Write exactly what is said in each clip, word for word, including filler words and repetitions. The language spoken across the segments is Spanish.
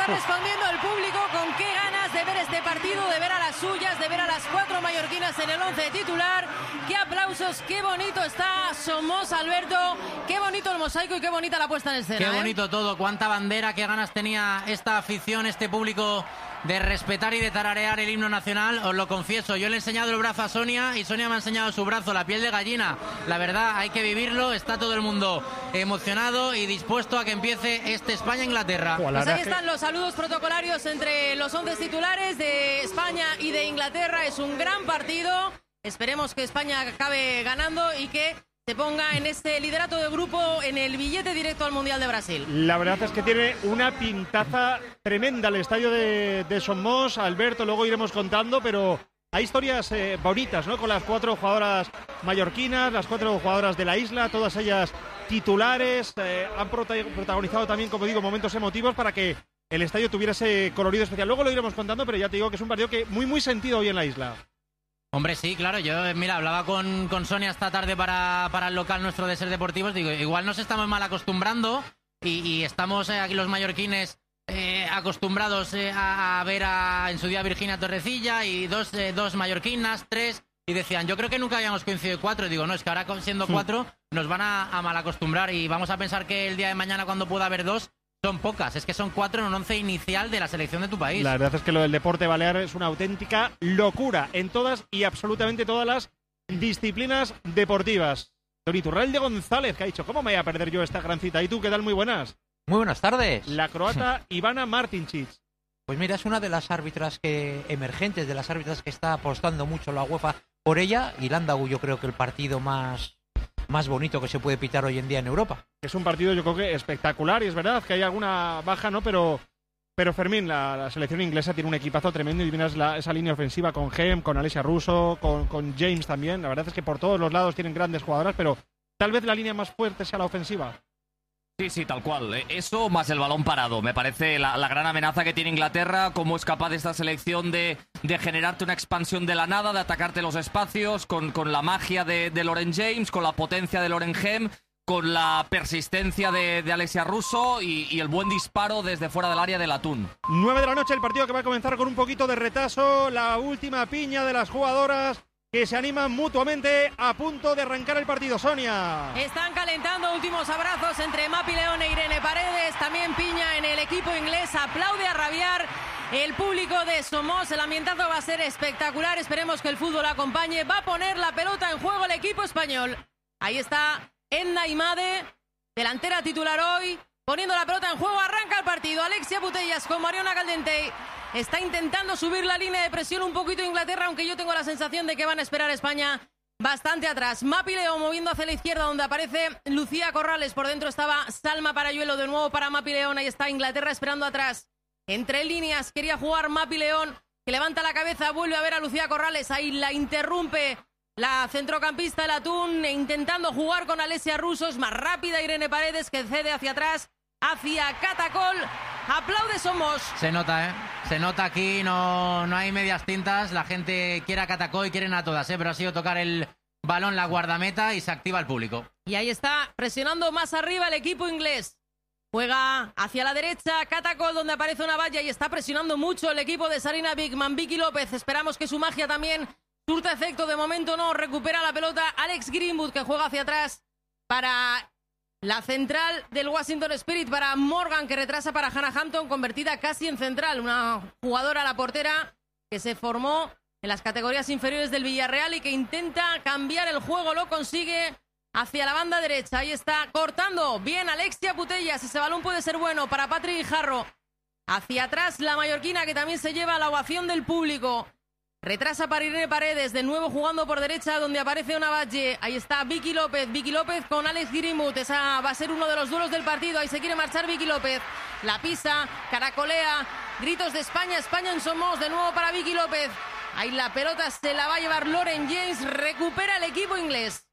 está respondiendo el público con qué ganas de ver este partido, de ver a las suyas, de ver a las cuatro mallorquinas en el once titular. Qué aplausos, qué bonito está Somos, Alberto, qué bonito el mosaico y qué bonita la puesta en escena. Qué ¿eh? bonito todo, cuánta bandera, qué ganas tenía esta afición, este público de respetar y de tararear el himno nacional. Os lo confieso, yo le he enseñado el brazo a Sonia y Sonia me ha enseñado su brazo, la piel de gallina. La verdad, hay que vivirlo, está todo el mundo emocionado y dispuesto a que empiece este España-Inglaterra. Pues ahí están los saludos protocolarios entre los once titulares de España y de Inglaterra. Es un gran partido, esperemos que España acabe ganando y que se ponga en este liderato de grupo en el billete directo al Mundial de Brasil. La verdad es que tiene una pintaza tremenda el estadio de, de Somos, Alberto, luego iremos contando, pero hay historias eh, bonitas, ¿no? Con las cuatro jugadoras mallorquinas, las cuatro jugadoras de la isla, todas ellas titulares, eh, han protagonizado también, como digo, momentos emotivos para que el estadio tuviera ese colorido especial. Luego lo iremos contando, pero ya te digo que es un partido que muy, muy sentido hoy en la isla. Hombre, sí, claro, yo, mira, hablaba con, con Sonia esta tarde para, para el local nuestro de Ser Deportivos, digo, igual nos estamos mal acostumbrando y, y estamos eh, aquí los mallorquines eh, acostumbrados eh, a, a ver a, en su día Virginia Torrecilla y dos, eh, dos mallorquinas, tres, y decían, yo creo que nunca habíamos coincidido cuatro, y digo, no, es que ahora siendo cuatro nos van a, a mal acostumbrar y vamos a pensar que el día de mañana cuando pueda haber dos, son pocas, es que son cuatro en un once inicial de la selección de tu país. La verdad es que lo del deporte balear es una auténtica locura en todas y absolutamente todas las disciplinas deportivas. Don Iturralde González, que ha dicho, ¿cómo me voy a perder yo esta gran cita? ¿Y tú qué tal? Muy buenas. Muy buenas tardes. La croata Ivana Martincic. Pues mira, es una de las árbitras que emergentes, de las árbitras que está apostando mucho la UEFA por ella, y Landau yo creo que el partido más... más bonito que se puede pitar hoy en día en Europa. Es un partido yo creo que espectacular y es verdad que hay alguna baja, ¿no? Pero, pero Fermín, la, la selección inglesa tiene un equipazo tremendo y miras la, esa línea ofensiva con Hem, con Alessia Russo, con, con James también. La verdad es que por todos los lados tienen grandes jugadoras, pero tal vez la línea más fuerte sea la ofensiva. Sí, sí, tal cual. Eso más el balón parado. Me parece la, la gran amenaza que tiene Inglaterra, cómo es capaz esta selección de, de generarte una expansión de la nada, de atacarte los espacios, con, con la magia de, de Lauren James, con la potencia de Lauren Hem, con la persistencia de, de Alessia Russo y, y el buen disparo desde fuera del área del Atún. Nueve de la noche, el partido que va a comenzar con un poquito de retraso, la última piña de las jugadoras que se animan mutuamente a punto de arrancar el partido. Sonia. Están calentando, últimos abrazos entre Mapi León e Irene Paredes, también piña en el equipo inglés, aplaude a rabiar el público de Somos, el ambientazo va a ser espectacular, esperemos que el fútbol acompañe, va a poner la pelota en juego el equipo español. Ahí está Edna Imade, delantera titular hoy, poniendo la pelota en juego, arranca el partido, Alexia Putellas con Mariona Caldentey. Está intentando subir la línea de presión un poquito Inglaterra, aunque yo tengo la sensación de que van a esperar a España bastante atrás. Mapi León moviendo hacia la izquierda, donde aparece Lucía Corrales. Por dentro estaba Salma Parayuelo, de nuevo para Mapi León. Ahí está Inglaterra esperando atrás. Entre líneas quería jugar Mapi León, que levanta la cabeza, vuelve a ver a Lucía Corrales. Ahí la interrumpe la centrocampista del Atún, intentando jugar con Alessia Russo. Es más rápida Irene Paredes, que cede hacia atrás, hacia Catacol. Aplaude Somos. Se nota, ¿eh? Se nota aquí, no, no hay medias tintas. La gente quiere a Catacol y quieren a todas, ¿eh? Pero ha sido tocar el balón la guardameta y se activa el público. Y ahí está, presionando más arriba el equipo inglés. Juega hacia la derecha, Catacol, donde aparece una valla y está presionando mucho el equipo de Sarina Bigman. Vicky López, esperamos que su magia también surta efecto. De momento no, recupera la pelota Alex Greenwood, que juega hacia atrás para la central del Washington Spirit, para Morgan, que retrasa para Hannah Hampton, convertida casi en central. Una jugadora, la portera, que se formó en las categorías inferiores del Villarreal y que intenta cambiar el juego, lo consigue hacia la banda derecha. Ahí está, cortando bien Alexia Putellas. Ese balón puede ser bueno para Patrick Guijarro. Hacia atrás la mallorquina, que también se lleva la ovación del público. Retrasa para Irene Paredes, de nuevo jugando por derecha, donde aparece una Valle. Ahí está Vicky López, Vicky López con Alex Greenwood. Esa va a ser uno de los duelos del partido. Ahí se quiere marchar Vicky López. La pisa, caracolea, gritos de España, España en Somos, de nuevo para Vicky López. Ahí la pelota se la va a llevar Lauren James, recupera el equipo inglés.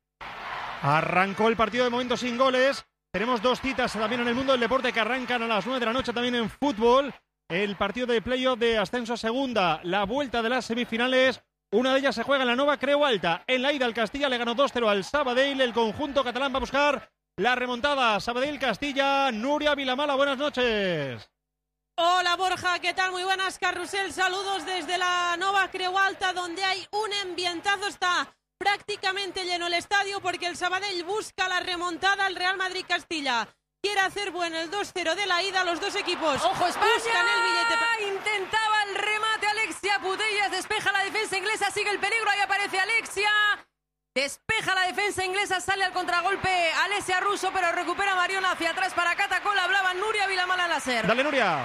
Arrancó el partido de momento sin goles. Tenemos dos citas también en el mundo del deporte que arrancan a las nueve de la noche también en fútbol. El partido de playoff de ascenso a segunda, la vuelta de las semifinales. Una de ellas se juega en la Nova Creu Alta. En la ida el Castilla le ganó dos cero al Sabadell. El conjunto catalán va a buscar la remontada. Sabadell-Castilla, Núria Vilamala, buenas noches. Hola Borja, ¿qué tal? Muy buenas, Carrusel. Saludos desde la Nova Creu Alta, donde hay un ambientazo. Está prácticamente lleno el estadio porque el Sabadell busca la remontada al Real Madrid-Castilla. Quiere hacer bueno el dos cero de la ida. Los dos equipos ¡Ojo, España! buscan el billete. Pa- Intentaba el remate Alexia Putellas, despeja la defensa inglesa, sigue el peligro, ahí aparece Alexia. Despeja la defensa inglesa, sale al contragolpe Alessia Russo, pero recupera Mariona hacia atrás para Catacol. Hablaba Nuria Vilamala Láser. Dale, Nuria.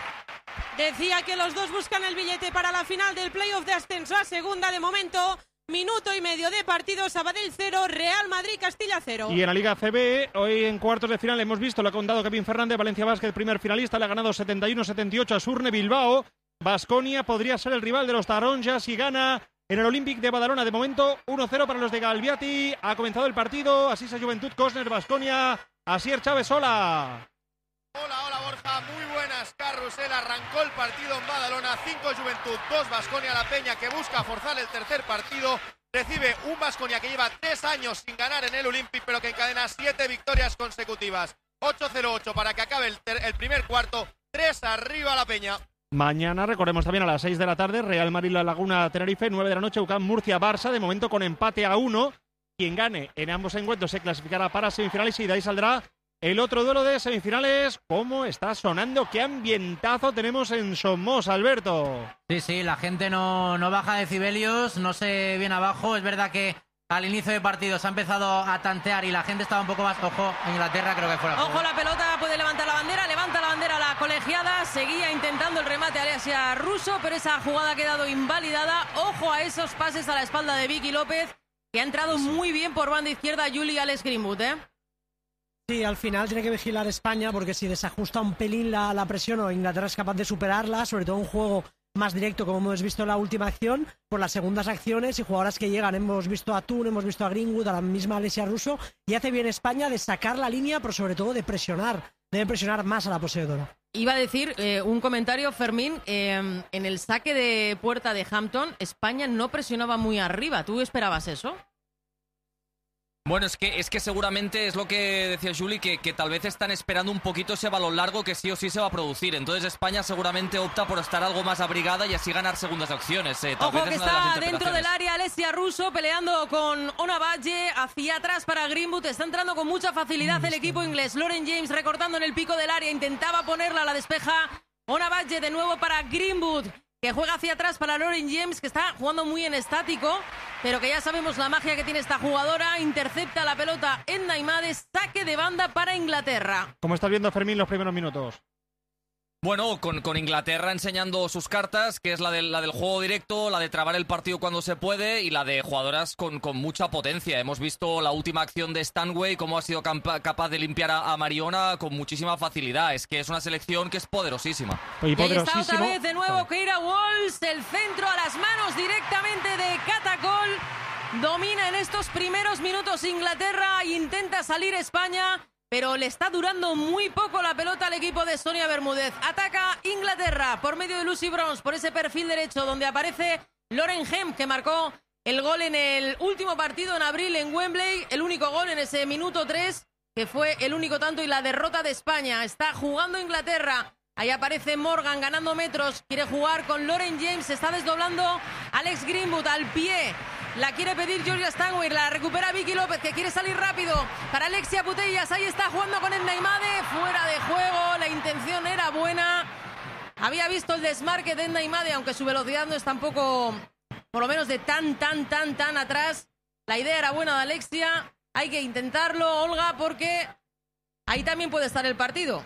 Decía que los dos buscan el billete para la final del playoff de ascenso a segunda de momento. Minuto y medio de partido, Sabadell cero, Real Madrid Castilla cero. Y en la Liga C B, hoy en cuartos de final hemos visto, lo ha contado Kevin Fernández, Valencia Basket, primer finalista, le ha ganado setenta y uno setenta y ocho a Surne Bilbao. Baskonia podría ser el rival de los Taronjas y gana en el Olympic de Badalona. De momento, uno cero para los de Galviati. Ha comenzado el partido, Asisa Juventud, Cosner, Baskonia, Asier Chávez, hola. Hola, hola Borja, muy buenas, Carrusel. Arrancó el partido en Badalona, cinco Juventud, dos Baskonia. La Peña, que busca forzar el tercer partido, recibe un Baskonia que lleva tres años sin ganar en el Olympic, pero que encadena siete victorias consecutivas. ocho cero ocho para que acabe el, ter- el primer cuarto, tres arriba La Peña. Mañana, recordemos también a las seis de la tarde, Real Madrid La Laguna Tenerife, nueve de la noche, U C A M Murcia Barça, de momento con empate a uno. Quien gane en ambos encuentros se clasificará para semifinales y de ahí saldrá el otro duelo de semifinales. ¿Cómo está sonando? ¿Qué ambientazo tenemos en Somos, Alberto? Sí, sí, la gente no, no baja decibelios, no se viene abajo. Es verdad que al inicio de partido se ha empezado a tantear y la gente estaba un poco más... Ojo, Inglaterra creo que fuera. Ojo, la pelota, puede levantar la bandera, levanta la bandera la colegiada, seguía intentando el remate Alessia Russo, pero esa jugada ha quedado invalidada. Ojo a esos pases a la espalda de Vicky López, que ha entrado muy bien por banda izquierda Julie Alex Greenwood, ¿eh? Sí, al final tiene que vigilar España porque si desajusta un pelín la, la presión o Inglaterra es capaz de superarla, sobre todo un juego más directo como hemos visto en la última acción, por las segundas acciones y jugadoras que llegan. Hemos visto a Thun, hemos visto a Greenwood, a la misma Alessia Russo, y hace bien España de sacar la línea, pero sobre todo de presionar, debe presionar más a la poseedora. Iba a decir eh, un comentario, Fermín, eh, en el saque de puerta de Hampton, España no presionaba muy arriba. ¿Tú esperabas eso? Bueno, es que, es que seguramente es lo que decía Juli, que, que tal vez están esperando un poquito ese balón largo que sí o sí se va a producir. Entonces España seguramente opta por estar algo más abrigada y así ganar segundas acciones. Eh, tal Ojo vez que es una de las está dentro interpretaciones. del área Alessia Russo peleando con Ona Valle, hacia atrás para Greenwood. Está entrando con mucha facilidad el equipo inglés. Lauren James recortando en el pico del área, intentaba ponerla a la despeja. Ona Valle de nuevo para Greenwood, que juega hacia atrás para Lauren James, que está jugando muy en estático, pero que ya sabemos la magia que tiene esta jugadora. Intercepta la pelota en Naimade, saque de banda para Inglaterra. ¿Cómo estás viendo, Fermín, los primeros minutos? Bueno, con, con Inglaterra enseñando sus cartas, que es la del, la del juego directo, la de trabar el partido cuando se puede y la de jugadoras con, con mucha potencia. Hemos visto la última acción de Stanway, cómo ha sido campa, capaz de limpiar a, a Mariona con muchísima facilidad. Es que es una selección que es poderosísima. Oye, Y ahí está otra poderosísimo. vez de nuevo Keira Walsh, el centro a las manos directamente de Catacol. Domina en estos primeros minutos Inglaterra e intenta salir España, pero le está durando muy poco la pelota al equipo de Sonia Bermúdez. Ataca Inglaterra por medio de Lucy Bronze, por ese perfil derecho donde aparece Lauren Hemp, que marcó el gol en el último partido en abril en Wembley, el único gol en ese minuto tres, que fue el único tanto y la derrota de España. Está jugando Inglaterra. Ahí aparece Morgan ganando metros, quiere jugar con Lauren James, se está desdoblando Alex Greenwood al pie. La quiere pedir Georgia Stanway, la recupera Vicky López, que quiere salir rápido para Alexia Putellas. Ahí está jugando con el Naimade, fuera de juego, la intención era buena. Había visto el desmarque de Naimade, aunque su velocidad no es tampoco, por lo menos de tan, tan, tan, tan atrás. La idea era buena de Alexia, hay que intentarlo, Olga, porque ahí también puede estar el partido.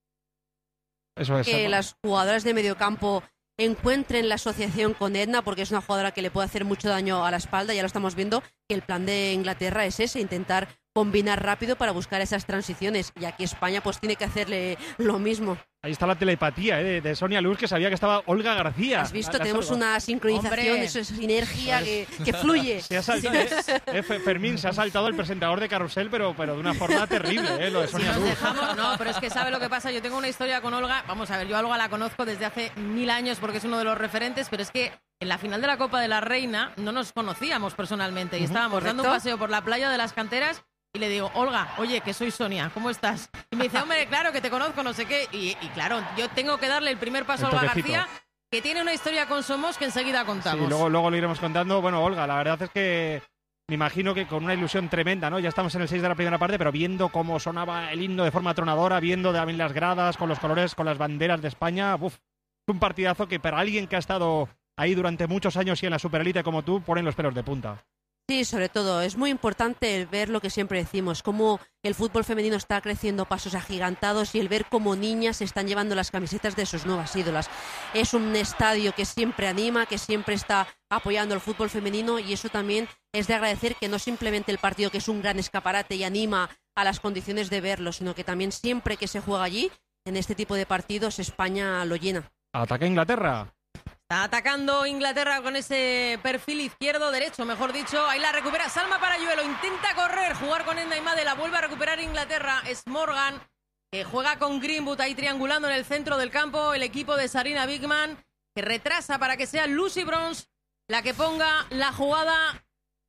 Eso es. Que ¿no? las jugadoras de mediocampo encuentren la asociación con Edna, porque es una jugadora que le puede hacer mucho daño a la espalda. Ya lo estamos viendo, que el plan de Inglaterra es ese, intentar combinar rápido para buscar esas transiciones, y aquí España pues tiene que hacerle lo mismo. Ahí está la telepatía, ¿eh? de, de Sonia Luz, que sabía que estaba Olga García. ¿Has visto? La- la Tenemos salva. una sincronización, Hombre. esa sinergia que, que fluye. Se ha saltado, eh, eh, Fe- Fermín, se ha saltado el presentador de Carrusel, pero, pero de una forma terrible, ¿eh? Lo de Si Sonia nos Luz. dejamos, no, pero es que sabe lo que pasa. Yo tengo una historia con Olga. Vamos a ver, yo a Olga la conozco desde hace mil años porque es uno de los referentes, pero es que en la final de la Copa de la Reina no nos conocíamos personalmente y estábamos dando un correcto. paseo por la playa de las Canteras Y le digo, Olga, oye, que soy Sonia, ¿cómo estás? Y me dice, hombre, claro, que te conozco, no sé qué. Y, y claro, yo tengo que darle el primer paso a Olga García, que tiene una historia con Somos que enseguida contamos. Sí, luego, luego lo iremos contando. Bueno, Olga, la verdad es que me imagino que con una ilusión tremenda, ¿no? Ya estamos en el seis de la primera parte, pero viendo cómo sonaba el himno de forma tronadora, viendo también las gradas, con los colores, con las banderas de España, uf, es un partidazo que para alguien que ha estado ahí durante muchos años y en la superélite como tú, ponen los pelos de punta. Sí, sobre todo, es muy importante el ver lo que siempre decimos, cómo el fútbol femenino está creciendo pasos agigantados y el ver cómo niñas se están llevando las camisetas de sus nuevas ídolas. Es un estadio que siempre anima, que siempre está apoyando el fútbol femenino y eso también es de agradecer, que no simplemente el partido, que es un gran escaparate y anima a las condiciones de verlo, sino que también siempre que se juega allí, en este tipo de partidos, España lo llena. Ataca Inglaterra. Está atacando Inglaterra con ese perfil izquierdo-derecho, mejor dicho. Ahí la recupera Salma Parayuelo. Intenta correr, jugar con Edna Imade. La vuelve a recuperar Inglaterra. Es Morgan, que juega con Greenwood ahí triangulando en el centro del campo. El equipo de Sarina Bigman, que retrasa para que sea Lucy Bronze la que ponga la jugada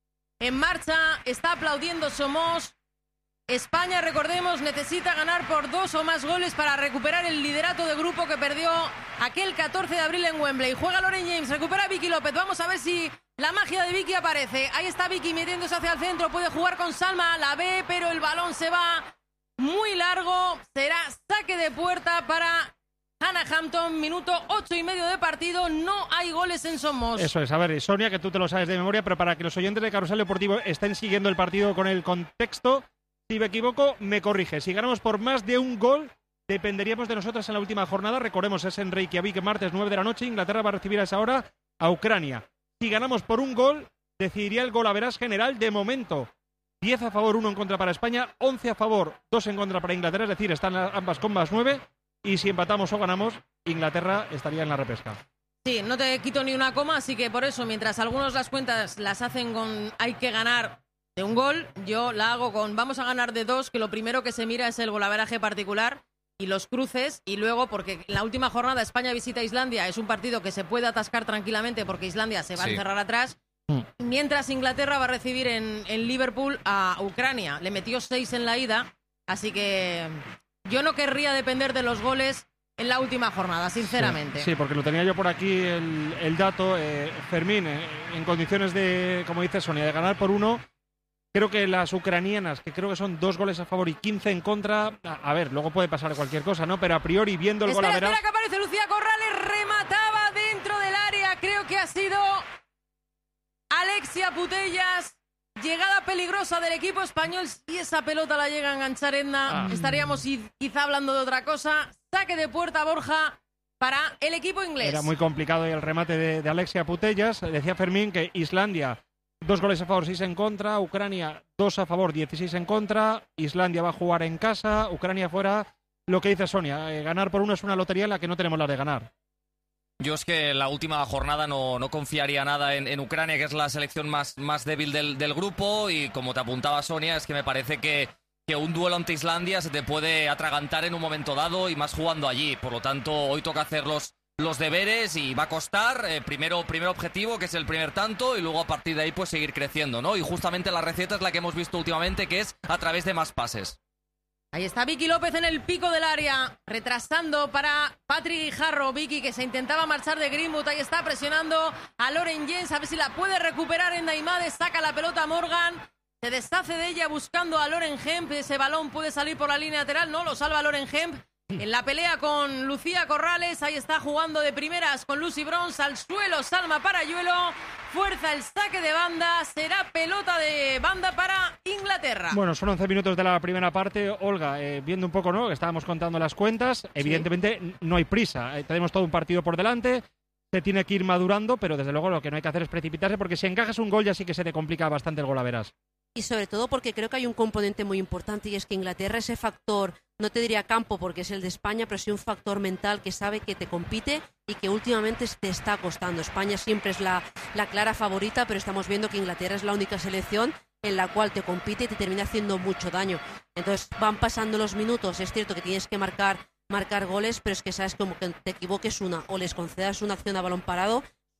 en marcha. Está aplaudiendo Somos. España, recordemos, necesita ganar por dos o más goles para recuperar el liderato de grupo que perdió aquel catorce de abril en Wembley. Juega Lauren James, recupera Vicky López. Vamos a ver si la magia de Vicky aparece. Ahí está Vicky metiéndose hacia el centro. Puede jugar con Salma, la ve, pero el balón se va muy largo. Será saque de puerta para Hannah Hampton. Minuto ocho y medio de partido. No hay goles en Somos. Eso es. A ver, Sonia, que tú te lo sabes de memoria, pero para que los oyentes de Carrusel Deportivo estén siguiendo el partido con el contexto, si me equivoco, me corrige. Si ganamos por más de un gol, dependeríamos de nosotras en la última jornada. Recordemos, es en Reykjavik, martes nueve de la noche. Inglaterra va a recibir a esa hora a Ucrania. Si ganamos por un gol, decidiría el golaveras general de momento. diez a favor, uno en contra para España, once a favor, dos en contra para Inglaterra. Es decir, están ambas con más nueve. Y si empatamos o ganamos, Inglaterra estaría en la repesca. Sí, no te quito ni una coma, así que por eso, mientras algunos las cuentas las hacen con hay que ganar de un gol, yo la hago con vamos a ganar de dos, que lo primero que se mira es el golaveraje particular y los cruces, y luego porque en la última jornada España visita Islandia, es un partido que se puede atascar tranquilamente porque Islandia se va sí. a encerrar atrás, mm. mientras Inglaterra va a recibir en, en Liverpool a Ucrania. Le metió seis en la ida, así que yo no querría depender de los goles en la última jornada, sinceramente. Sí, sí, porque lo tenía yo por aquí el, el dato, eh, Fermín, eh, en condiciones de, como dice Sonia, de ganar por uno. Creo que las ucranianas, que creo que son dos goles a favor y quince en contra, a, a ver, luego puede pasar cualquier cosa, ¿no? Pero a priori, viendo el espera, golaveras... Espera, que aparece Lucía Corrales, remataba dentro del área, creo que ha sido Alexia Putellas. Llegada peligrosa del equipo español. Si esa pelota la llega a enganchar Edna, ah. estaríamos quizá hablando de otra cosa. Saque de puerta, Borja, para el equipo inglés. Era muy complicado el remate de, de Alexia Putellas. Decía Fermín que Islandia... Dos goles a favor, seis en contra. Ucrania, dos a favor, dieciséis en contra. Islandia va a jugar en casa. Ucrania fuera. Lo que dice Sonia, eh, ganar por uno es una lotería en la que no tenemos la de ganar. Yo es que la última jornada no, no confiaría nada en, en Ucrania, que es la selección más, más débil del, del grupo. Y como te apuntaba Sonia, es que me parece que, que un duelo ante Islandia se te puede atragantar en un momento dado y más jugando allí. Por lo tanto, hoy toca hacer los... los deberes y va a costar, eh, primero primer objetivo, que es el primer tanto, y luego a partir de ahí pues seguir creciendo, ¿no? Y justamente la receta es la que hemos visto últimamente, que es a través de más pases. Ahí está Vicky López en el pico del área, retrasando para Patrick Guijarro. Vicky, que se intentaba marchar de Greenwood, ahí está presionando a Lauren James, a ver si la puede recuperar en Naimade, saca la pelota Morgan, se deshace de ella buscando a Lauren Hemp, ese balón puede salir por la línea lateral, no, lo salva Lauren Hemp. En la pelea con Lucía Corrales, ahí está jugando de primeras con Lucy Bronze, al suelo Salma Parayuelo, fuerza el saque de banda, será pelota de banda para Inglaterra. Bueno, son once minutos de la primera parte. Olga, eh, viendo un poco, ¿no?, que estábamos contando las cuentas, evidentemente sí. no hay prisa, eh, tenemos todo un partido por delante, se tiene que ir madurando, pero desde luego lo que no hay que hacer es precipitarse, porque si encajas un gol ya sí que se te complica bastante el golaveras. Y sobre todo porque creo que hay un componente muy importante, y es que Inglaterra, ese factor, no te diría campo porque es el de España, pero sí un factor mental que sabe que te compite y que últimamente te está costando. España siempre es la, la clara favorita, pero estamos viendo que Inglaterra es la única selección en la cual te compite y te termina haciendo mucho daño. Entonces van pasando los minutos, es cierto que tienes que marcar, marcar goles, pero es que sabes como que te equivoques una o les concedas una acción a balón parado,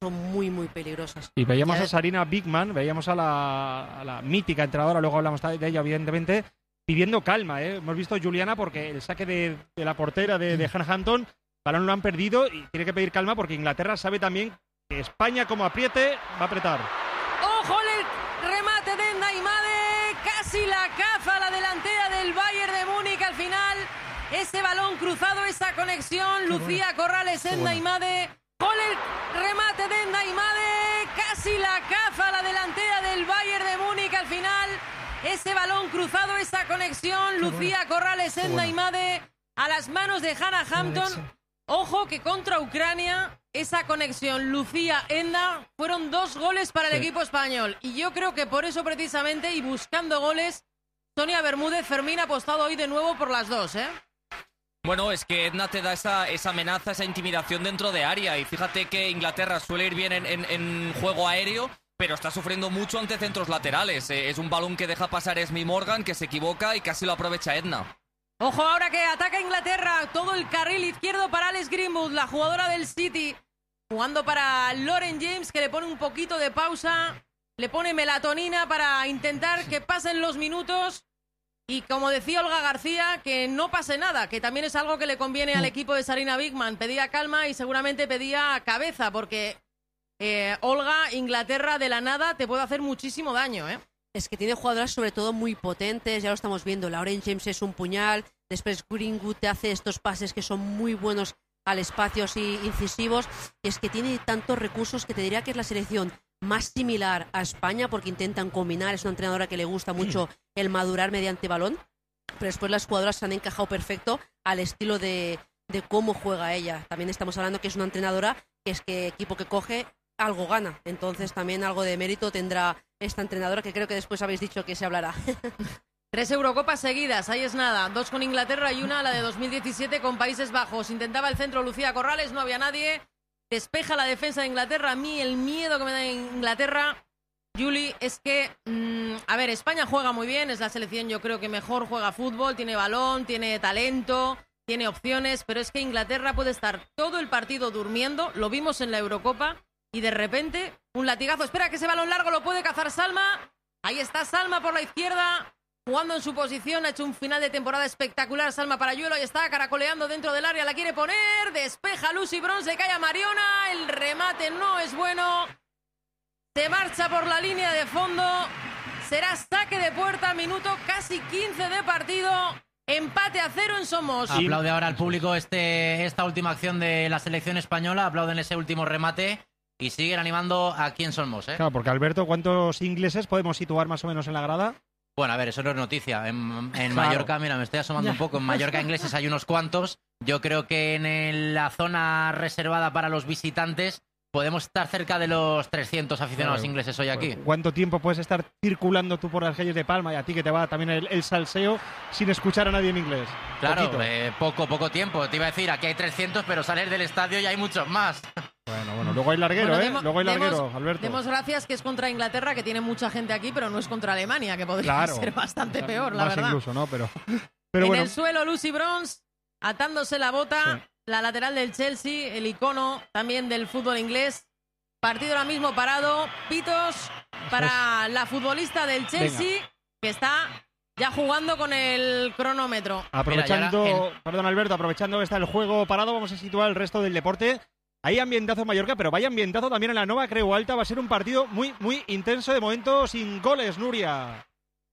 son muy, muy peligrosas. Y veíamos Ya a ves. Sarina Bigman, veíamos a la, a la mítica entrenadora, luego hablamos de ella, evidentemente, pidiendo calma. ¿eh? Hemos visto a Juliana porque el saque de, de la portera de, de Hampton, balón lo han perdido y tiene que pedir calma porque Inglaterra sabe también que España, como apriete, va a apretar. ¡Ojo el remate de Ndaimade! Casi la caza la delantera del Bayern de Múnich al final. Ese balón cruzado, esa conexión. Lucía Corrales en Ndaimade. ¡Gol el remate de Ndaimade! Casi la caza la delantera del Bayern de Múnich al final. Ese balón cruzado, esa conexión. Lucía Corrales en Ndaimade a las manos de Hannah Hampton. Ojo que contra Ucrania esa conexión Lucía-Enda fueron dos goles para el Sí. equipo español. Y yo creo que por eso precisamente, y buscando goles, Sonia Bermúdez, Fermín ha apostado hoy de nuevo por las dos, ¿eh? Bueno, es que Edna te da esa, esa amenaza, esa intimidación dentro de área. Y fíjate que Inglaterra suele ir bien en, en, en juego aéreo, pero está sufriendo mucho ante centros laterales. Eh, es un balón que deja pasar Esme Morgan, que se equivoca y casi lo aprovecha Edna. Ojo ahora que ataca Inglaterra, todo el carril izquierdo para Alex Greenwood, la jugadora del City, jugando para Lauren James, que le pone un poquito de pausa, le pone melatonina para intentar que pasen los minutos y, como decía Olga García, que no pase nada, que también es algo que le conviene al equipo de Sarina Bigman. Pedía calma y seguramente pedía cabeza, porque eh, Olga, Inglaterra de la nada te puede hacer muchísimo daño, ¿eh? Es que tiene jugadoras sobre todo muy potentes, ya lo estamos viendo. Lauren James es un puñal, después Greenwood te hace estos pases que son muy buenos al espacio y incisivos, y es que tiene tantos recursos que te diría que es la selección más similar a España porque intentan combinar, es una entrenadora que le gusta mucho el madurar mediante balón, pero después las jugadoras se han encajado perfecto al estilo de, de cómo juega ella. También estamos hablando que es una entrenadora que es que equipo que coge algo gana, entonces también algo de mérito tendrá esta entrenadora, que creo que después habéis dicho que se hablará. Tres Eurocopas seguidas, ahí es nada. Dos con Inglaterra y una, la de dos mil diecisiete, con Países Bajos. Intentaba el centro Lucía Corrales, no había nadie. Despeja la defensa de Inglaterra. A mí el miedo que me da Inglaterra, Juli, es que... Mmm, a ver, España juega muy bien, es la selección yo creo que mejor juega fútbol, tiene balón, tiene talento, tiene opciones, pero es que Inglaterra puede estar todo el partido durmiendo, lo vimos en la Eurocopa, y de repente un latigazo. Espera que ese balón largo lo puede cazar Salma. Ahí está Salma por la izquierda, jugando en su posición, ha hecho un final de temporada espectacular. Salma Parayuelo, ahí está, caracoleando dentro del área, la quiere poner, despeja Lucy Bronze, cae a Mariona, el remate no es bueno, se marcha por la línea de fondo, será saque de puerta, minuto casi quince de partido, empate a cero en Somos. Aplaude ahora al público este, esta última acción de la selección española, aplauden ese último remate y siguen animando a quién somos, ¿eh? Claro, porque Alberto, ¿cuántos ingleses podemos situar más o menos en la grada? Bueno, a ver, eso no es noticia. En, en Claro. Mallorca, mira, me estoy asomando Ya. un poco. En Mallorca ingleses hay unos cuantos. Yo creo que en el- la zona reservada para los visitantes podemos estar cerca de los trescientos aficionados Claro. ingleses hoy aquí. ¿Cuánto tiempo puedes estar circulando tú por las calles de Palma y a ti que te va también el, el salseo sin escuchar a nadie en inglés? Claro, Poquito. eh, poco, poco tiempo. Te iba a decir, aquí hay trescientos, pero salir del estadio y hay muchos más. Bueno, bueno, luego hay larguero, Bueno, ¿eh? demo- Luego hay larguero, demos- Alberto. Demos gracias que es contra Inglaterra, que tiene mucha gente aquí, pero no es contra Alemania, que podría Claro. ser bastante O sea, peor, la más verdad. incluso, ¿no? Pero, pero en bueno, el suelo, Lucy Bronze, atándose la bota, Sí. la lateral del Chelsea, el icono también del fútbol inglés. Partido ahora mismo parado, pitos para la futbolista del Chelsea, que está ya jugando con el cronómetro. aprovechando, Mira, y ahora perdón Alberto, aprovechando que está el juego parado, vamos a situar el resto del deporte. Hay ambientazo en Mallorca, pero vaya ambientazo también en la Nova Creu Alta. Va a ser un partido muy, muy intenso, de momento sin goles, Nuria.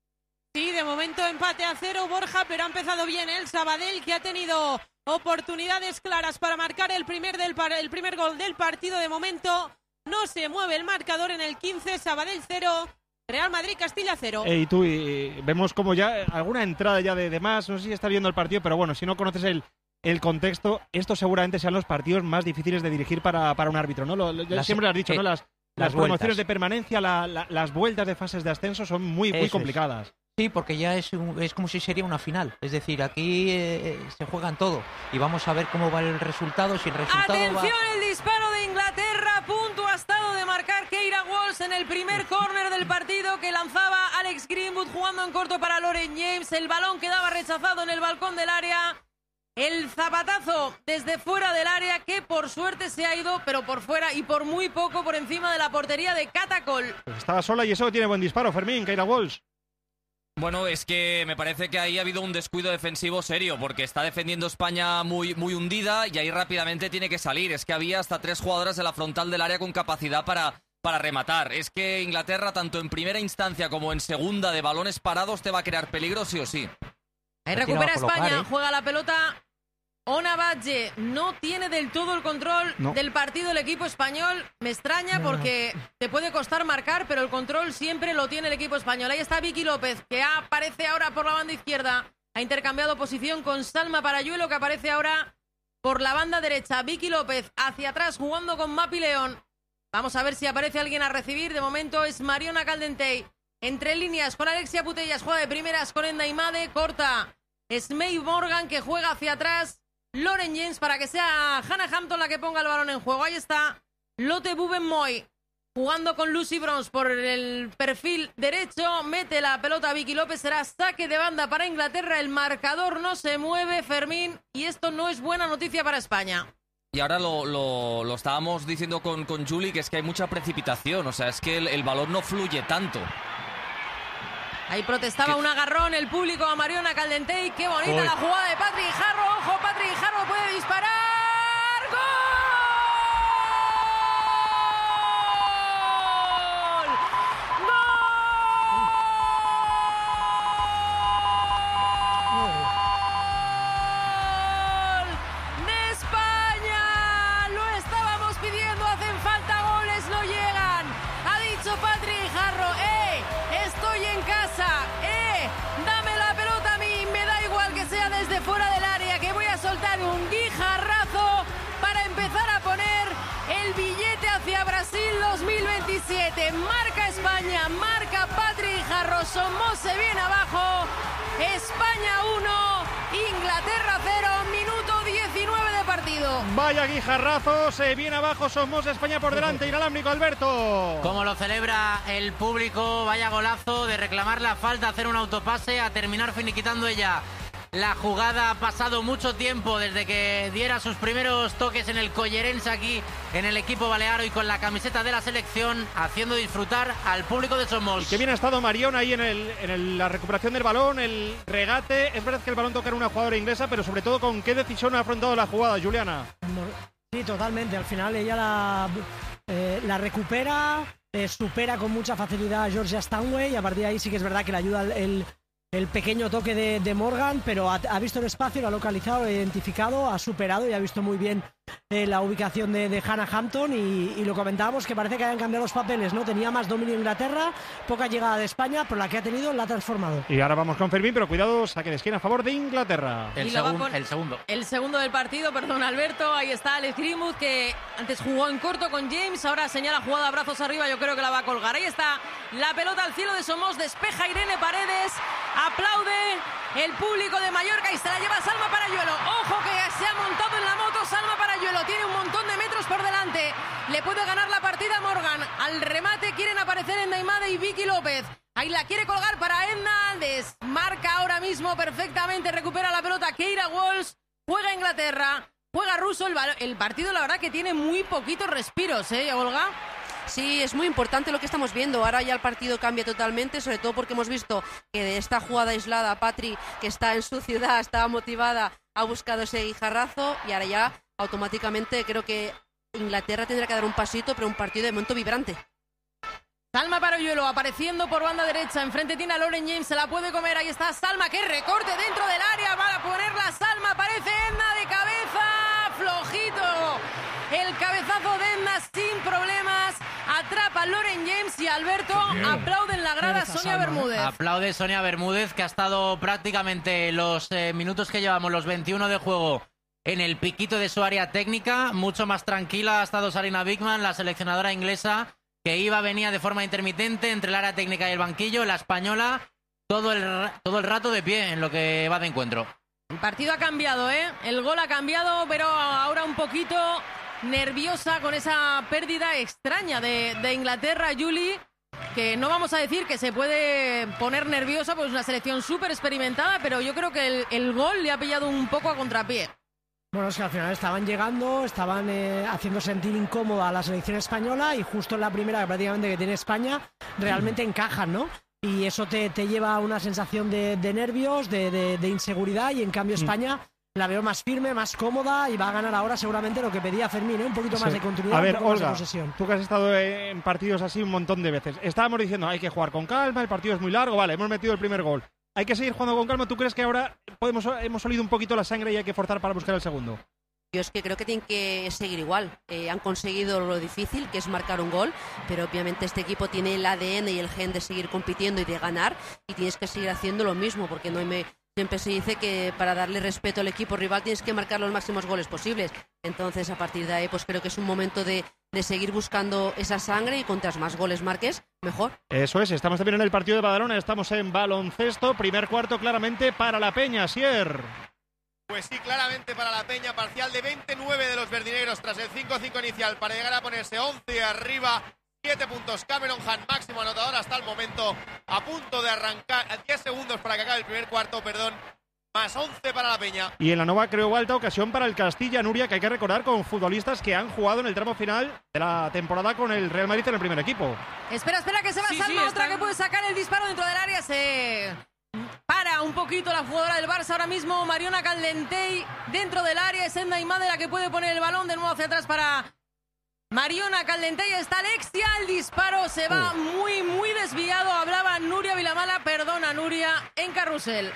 Sí, de momento empate a cero, Borja, pero ha empezado bien el Sabadell, que ha tenido oportunidades claras para marcar el primer, del par- el primer gol del partido. De momento no se mueve el marcador en el quince, Sabadell cero, Real Madrid Castilla cero. Eh, y tú, y, y vemos como ya alguna entrada ya de, de más, no sé si estás viendo el partido, pero bueno, si no conoces el, el contexto, estos seguramente sean los partidos más difíciles de dirigir para, para un árbitro, ¿no? Lo, lo- Las- siempre lo has dicho, eh, ¿no? Las, las las promociones vueltas. de permanencia, la- la- las vueltas de fases de ascenso son muy, muy Eso es. complicadas. Sí, porque ya es, un- es como si sería una final. Es decir, aquí eh, se juegan todo. Y vamos a ver cómo va el resultado. Si el resultado Atención, va... el disparo de Inglaterra, punto ha estado de marcar Keira Walsh en el primer córner del partido que lanzaba Alex Greenwood jugando en corto para Lauren James. El balón quedaba rechazado en el balcón del área. El zapatazo desde fuera del área que por suerte se ha ido, pero por fuera y por muy poco por encima de la portería de Catacol. Pues estaba sola y eso tiene buen disparo, Fermín, Keira Walsh. Bueno, es que me parece que ahí ha habido un descuido defensivo serio, porque está defendiendo España muy, muy hundida y ahí rápidamente tiene que salir. Es que había hasta tres jugadoras de la frontal del área con capacidad para, para rematar. Es que Inglaterra, tanto en primera instancia como en segunda de balones parados, te va a crear peligro sí o sí. Ahí recupera España, juega la pelota. Ona Badge no tiene del todo el control no. del partido el equipo español. Me extraña porque te puede costar marcar, pero el control siempre lo tiene el equipo español. Ahí está Vicky López, que aparece ahora por la banda izquierda. Ha intercambiado posición con Salma Parayuelo, que aparece ahora por la banda derecha. Vicky López hacia atrás jugando con Mapi León. Vamos a ver si aparece alguien a recibir. De momento es Mariona Caldentey. Entre líneas con Alexia Putellas, juega de primeras con Enda Imade. Corta es May Morgan, que juega hacia atrás. Lauren James para que sea Hannah Hampton la que ponga el balón en juego. Ahí está Lotte Bubenmoy jugando con Lucy Bronze por el perfil derecho. Mete la pelota a Vicky López. Será saque de banda para Inglaterra. El marcador no se mueve, Fermín, y esto no es buena noticia para España. Y ahora lo, lo, lo estábamos diciendo con, con Julie, que es que hay mucha precipitación. O sea, es que el, el balón no fluye tanto. Ahí protestaba un agarrón el público a Mariona Caldentey. Qué bonita Uy. la jugada de Patrick Jarro. Ojo, Patrick Jarro puede disparar. ¡Gol! ¡Gol! ¡De España! Lo estábamos pidiendo. Hacen falta goles, no llegan. Ha dicho Patrick Jarro. ¡Eh! Estoy en casa, eh, dame la pelota a mí, me da igual que sea desde fuera del área, que voy a soltar un guijarrazo para empezar a poner el billete hacia Brasil dos mil veintisiete. Marca España, marca Patrick Jarro, Somos se viene abajo, España uno, Inglaterra cero, minuto diecinueve de partido. Vaya guijarrazo, se viene abajo, Somos España por delante, inalámbrico, Alberto. Como lo celebra el público, vaya golazo de reclamar la falta, hacer un autopase, a terminar finiquitando ella. La jugada ha pasado mucho tiempo desde que diera sus primeros toques en el Collerense aquí en el equipo balearo y con la camiseta de la selección, haciendo disfrutar al público de Somos. Y que bien ha estado Mariona ahí en, el, en el, la recuperación del balón, el regate. Es verdad que el balón toca en una jugadora inglesa, pero sobre todo con qué decisión ha afrontado la jugada, Juliana. Sí, totalmente. Al final ella la, eh, la recupera, eh, supera con mucha facilidad a Georgia Stanway y a partir de ahí sí que es verdad que le ayuda el... el El pequeño toque de, de Morgan, pero ha, ha visto el espacio, lo ha localizado, lo ha identificado, ha superado y ha visto muy bien eh, la ubicación de, de Hannah Hampton y, y lo comentábamos que parece que hayan cambiado los papeles, ¿no? Tenía más dominio Inglaterra, poca llegada de España, pero la que ha tenido la ha transformado. Y ahora vamos con Fermín, pero cuidado, saque de esquina a favor de Inglaterra. El, segun, el segundo. El segundo del partido, perdón Alberto, ahí está Alex Greenwood que antes jugó en corto con James, ahora señala jugada brazos arriba, yo creo que la va a colgar. Ahí está la pelota al cielo de Somos, despeja Irene Paredes, aplaude el público de Mallorca y se la lleva Salma Parayuelo. Ojo que se ha montado en la moto Salma Parayuelo, tiene un montón de metros por delante, le puede ganar la partida Morgan. Al remate quieren aparecer Enda Imade y Vicky López. Ahí la quiere colgar para Edna Aldes, marca ahora mismo perfectamente, recupera la pelota Keira Walsh, juega Inglaterra, juega Russo. El, el partido la verdad que tiene muy poquitos respiros, ¿eh, Olga? Sí, es muy importante lo que estamos viendo. Ahora ya el partido cambia totalmente, sobre todo porque hemos visto que de esta jugada aislada, Patri, que está en su ciudad, estaba motivada, ha buscado ese guijarrazo y ahora ya automáticamente creo que Inglaterra tendrá que dar un pasito, pero un partido de momento vibrante. Salma Parayuelo apareciendo por banda derecha, enfrente tiene a Lauren James, se la puede comer, ahí está Salma, que recorte dentro del área, va a ponerla Salma, aparece Edna de cabeza, flojito, el cabezazo de Edna sin problemas, atrapa a Lauren James y Alberto aplaude en la grada Sonia Bermúdez. Aplaude Sonia Bermúdez, que ha estado prácticamente los eh, minutos que llevamos, los veintiuno de juego, en el piquito de su área técnica, mucho más tranquila ha estado Sarina Bigman, la seleccionadora inglesa, que iba, venía de forma intermitente entre el área técnica y el banquillo. La española todo el, todo el rato de pie en lo que va de encuentro. El partido ha cambiado, ¿eh? El gol ha cambiado, pero ahora un poquito nerviosa con esa pérdida extraña de, de Inglaterra, Julie. que no vamos a decir que se puede poner nerviosa, pues es una selección súper experimentada, pero yo creo que el, el gol le ha pillado un poco a contrapié. Bueno, es que al final estaban llegando, estaban eh, haciendo sentir incómoda a la selección española y justo en la primera prácticamente que tiene España realmente encajan, ¿no? Y eso te, te lleva a una sensación de, de nervios, de, de, de inseguridad y en cambio España la veo más firme, más cómoda y va a ganar ahora seguramente lo que pedía Fermín, ¿eh? Un poquito más Sí. de continuidad, A ver, un poco más Olga, de posesión. tú que has estado en partidos así un montón de veces, estábamos diciendo hay que jugar con calma, el partido es muy largo, vale, hemos metido el primer gol. Hay que seguir jugando con calma. ¿Tú crees que ahora podemos, hemos olido un poquito la sangre y hay que forzar para buscar el segundo? Yo es que creo que tienen que seguir igual. Eh, han conseguido lo difícil, que es marcar un gol, pero obviamente este equipo tiene el A D N y el gen de seguir compitiendo y de ganar, y tienes que seguir haciendo lo mismo, porque no me, siempre se dice que para darle respeto al equipo rival tienes que marcar los máximos goles posibles. Entonces, a partir de ahí, pues creo que es un momento de, de seguir buscando esa sangre y cuantas más goles marques, mejor. Eso es, estamos también en el partido de Badalona, estamos en baloncesto, primer cuarto claramente para la Peña, Sier. Pues sí, claramente para la Peña, parcial de veintinueve de los verdinegros tras el cinco cinco inicial para llegar a ponerse once arriba, siete puntos Cameron Hunt, máximo anotador hasta el momento, a punto de arrancar, diez segundos para que acabe el primer cuarto, perdón, más once para la Peña. Y en la nueva creo alta ocasión para el Castilla, Nuria, que hay que recordar con futbolistas que han jugado en el tramo final de la temporada con el Real Madrid en el primer equipo. Espera, espera, que se va Sí, Salma, sí, otra están- que puede sacar el disparo dentro del área, se para un poquito la jugadora del Barça ahora mismo, Mariona Caldentey dentro del área, es Enda Imade la que puede poner el balón de nuevo hacia atrás para Mariona Caldentey, está Alexia, el disparo se va muy, muy desviado, hablaba Nuria Vilamala, perdona Nuria, en carrusel.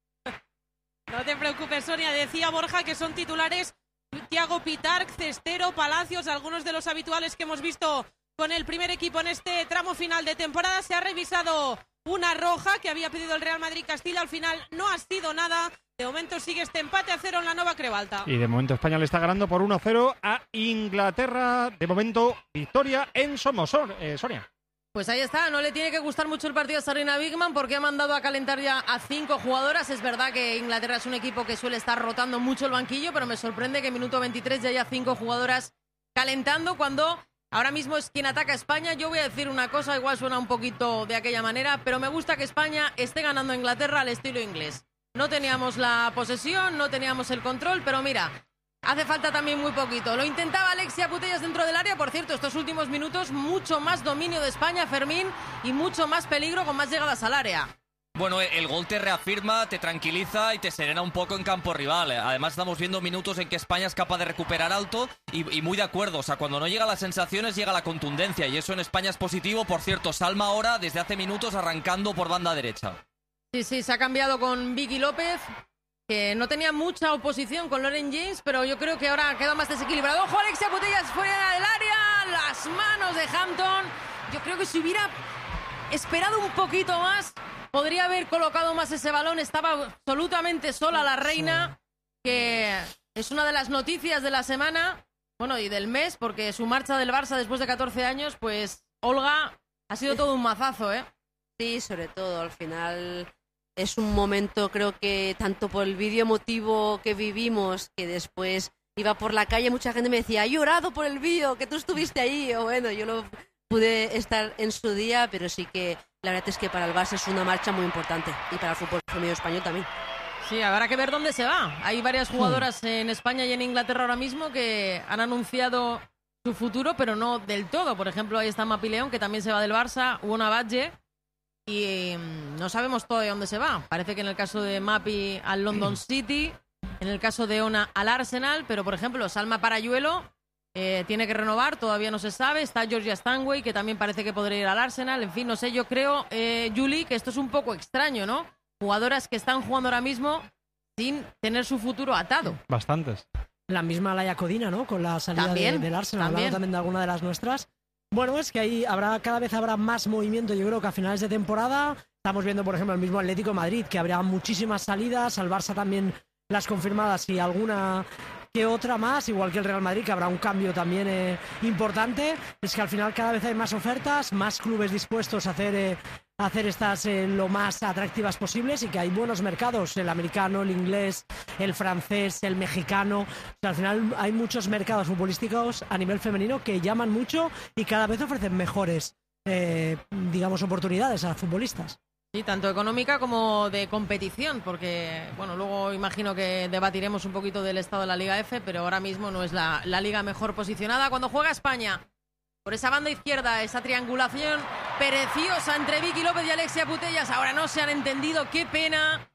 No te preocupes, Sonia. Decía Borja que son titulares Thiago Pitarch, Cestero, Palacios, algunos de los habituales que hemos visto con el primer equipo en este tramo final de temporada. Se ha revisado una roja que había pedido el Real Madrid Castilla. Al final no ha sido nada. De momento sigue este empate a cero en la Nova Creu Alta. Y de momento España le está ganando por uno cero a Inglaterra. De momento, victoria en Somosor. Eh, Sonia. Pues ahí está, no le tiene que gustar mucho el partido a Sarina Bigman porque ha mandado a calentar ya a cinco jugadoras. Es verdad que Inglaterra es un equipo que suele estar rotando mucho el banquillo, pero me sorprende que en minuto veintitrés ya haya cinco jugadoras calentando cuando ahora mismo es quien ataca a España. Yo voy a decir una cosa, igual suena un poquito de aquella manera, pero me gusta que España esté ganando a Inglaterra al estilo inglés. No teníamos la posesión, no teníamos el control, pero mira, hace falta también muy poquito. Lo intentaba Alexia Putellas dentro del área. Por cierto, estos últimos minutos, mucho más dominio de España, Fermín, y mucho más peligro con más llegadas al área. Bueno, el gol te reafirma, te tranquiliza y te serena un poco en campo rival. Además, estamos viendo minutos en que España es capaz de recuperar alto y, y muy de acuerdo. O sea, cuando no llega las sensaciones, llega la contundencia. Y eso en España es positivo. Por cierto, Salma ahora, desde hace minutos, arrancando por banda derecha. Sí, sí, se ha cambiado con Vicky López, que no tenía mucha oposición con Lauren James, pero yo creo que ahora queda más desequilibrado. ¡Ojo, Alexia Putellas fuera del área! Las manos de Hampton. Yo creo que si hubiera esperado un poquito más, podría haber colocado más ese balón. Estaba absolutamente sola la reina, que es una de las noticias de la semana, bueno, y del mes, porque su marcha del Barça después de catorce años, pues, Olga, ha sido todo un mazazo, ¿eh? Sí, sobre todo, al final es un momento, creo que tanto por el vídeo emotivo que vivimos, que después iba por la calle, mucha gente me decía, he llorado por el vídeo, que tú estuviste ahí, o bueno, yo no pude estar en su día, pero sí que la verdad es que para el Barça es una marcha muy importante, y para el fútbol femenino español también. Sí, habrá que ver dónde se va. Hay varias jugadoras en España y en Inglaterra ahora mismo que han anunciado su futuro, pero no del todo. Por ejemplo, ahí está Mapi León, que también se va del Barça, Una Badge, y eh, no sabemos todavía dónde se va. Parece que en el caso de Mapi al London City, en el caso de Ona al Arsenal, pero por ejemplo, Salma Parayuelo eh, tiene que renovar, todavía no se sabe. Está Georgia Stanway, que también parece que podría ir al Arsenal. En fin, no sé, yo creo, eh, Julie, que esto es un poco extraño, ¿no? Jugadoras que están jugando ahora mismo sin tener su futuro atado. Bastantes. La misma Laia Codina, ¿no? Con la salida También, de, del Arsenal, también. hablando también de alguna de las nuestras. Bueno, es que ahí habrá, cada vez habrá más movimiento, yo creo que a finales de temporada. Estamos viendo, por ejemplo, el mismo Atlético de Madrid, que habrá muchísimas salidas, al Barça también las confirmadas y alguna que otra más, igual que el Real Madrid, que habrá un cambio también eh, importante. Es que al final cada vez hay más ofertas, más clubes dispuestos a hacer, eh, a hacer estas eh, lo más atractivas posibles y que hay buenos mercados, el americano, el inglés, el francés, el mexicano. O sea, al final hay muchos mercados futbolísticos a nivel femenino que llaman mucho y cada vez ofrecen mejores eh, digamos, oportunidades a futbolistas. Sí, tanto económica como de competición, porque, bueno, luego imagino que debatiremos un poquito del estado de la Liga F, pero ahora mismo no es la, la liga mejor posicionada. Cuando juega España, por esa banda izquierda, esa triangulación preciosa entre Vicky López y Alexia Putellas, ahora no se han entendido, qué pena.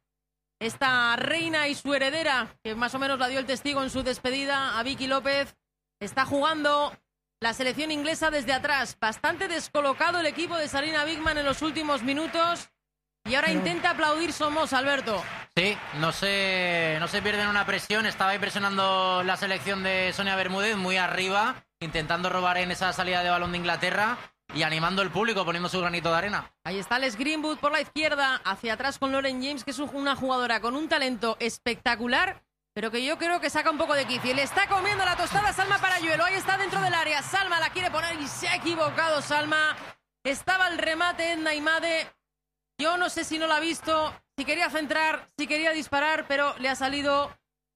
Esta reina y su heredera, que más o menos la dio el testigo en su despedida, a Vicky López, está jugando la selección inglesa desde atrás. Bastante descolocado el equipo de Sarina Bigman en los últimos minutos. Y ahora Pero... intenta aplaudir Somos, Alberto. Sí, no se, no se pierden una presión. Estaba ahí presionando la selección de Sonia Bermúdez muy arriba, intentando robar en esa salida de balón de Inglaterra y animando el público, poniendo su granito de arena. Ahí está Les Greenwood por la izquierda, hacia atrás con Lauren James, que es una jugadora con un talento espectacular, pero que yo creo que saca un poco de quicio. Y le está comiendo la tostada Salma Parayuelo. Ahí está dentro del área. Salma la quiere poner y se ha equivocado Salma. Estaba el remate Edna Imade. Yo no sé si no la ha visto, si quería centrar, si quería disparar, pero le ha salido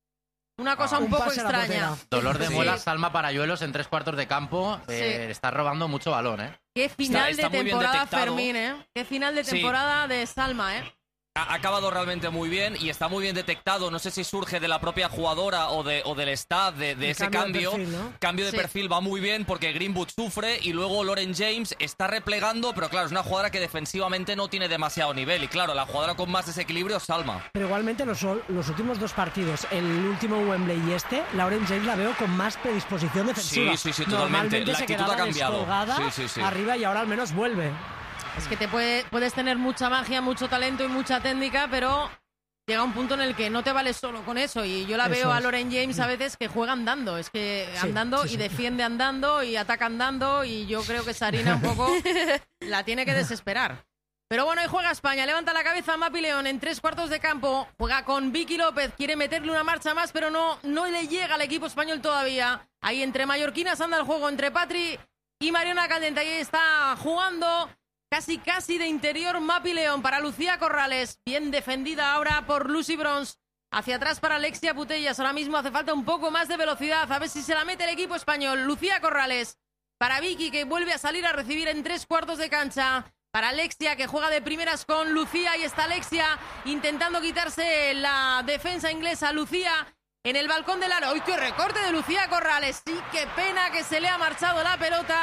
una cosa un, un poco pase a la extraña. portera. Dolor de Sí. muela, Salma Parayuelos en tres cuartos de campo. Eh, Sí. Está robando mucho balón, ¿eh? Qué final Está- está de muy bien temporada, detectado. Fermín, ¿eh? Qué final de Sí. temporada de Salma, ¿eh? Ha acabado realmente muy bien y está muy bien detectado. No sé si surge de la propia jugadora o, de, o del staff de, de El ese cambio de cambio. perfil, ¿no? Cambio de Sí. perfil va muy bien porque Greenwood sufre y luego Lauren James está replegando, pero claro, es una jugadora que defensivamente no tiene demasiado nivel. Y claro, la jugadora con más desequilibrio es Salma. Pero igualmente los, los últimos dos partidos, el último Wembley y este, Lauren James la veo con más predisposición defensiva. Sí, sí, sí, totalmente. Normalmente La se actitud quedaba ha cambiado. descolgada Sí, sí, sí. arriba y ahora al menos vuelve. Es que te puede, puedes tener mucha magia, mucho talento y mucha técnica, pero llega un punto en el que no te vales solo con eso. Y yo la Eso veo a es. Lauren James a veces que juega andando. Es que Sí, andando sí, sí. y defiende andando y ataca andando. Y yo creo que Sarina un poco la tiene que desesperar. Pero bueno, ahí juega España. Levanta la cabeza Mapi León en tres cuartos de campo. Juega con Vicky López. Quiere meterle una marcha más, pero no, no le llega al equipo español todavía. Ahí entre mallorquinas anda el juego entre Patri y Mariona Caldente. Ahí está jugando casi casi de interior Mapi León para Lucía Corrales. Bien defendida ahora por Lucy Bronze. Hacia atrás para Alexia Putellas. Ahora mismo hace falta un poco más de velocidad. A ver si se la mete el equipo español. Lucía Corrales para Vicky, que vuelve a salir a recibir en tres cuartos de cancha. Para Alexia, que juega de primeras con Lucía. Y está Alexia intentando quitarse la defensa inglesa. Lucía en el balcón del aro. ¡Uy, qué recorte de Lucía Corrales! Sí, qué pena que se le ha marchado la pelota.